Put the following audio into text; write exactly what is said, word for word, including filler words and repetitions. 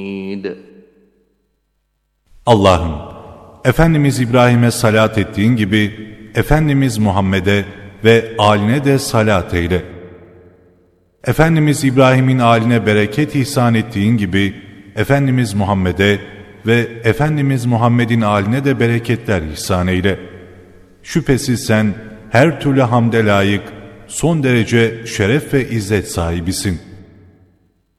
Allah'ım, Efendimiz İbrahim'e salat ettiğin gibi Efendimiz Muhammed'e ve âline de salat eyle. Efendimiz İbrahim'in âline bereket ihsan ettiğin gibi Efendimiz Muhammed'e ve Efendimiz Muhammed'in âline de bereketler ihsan eyle. Şüphesiz sen her türlü hamde layık, son derece şeref ve izzet sahibisin.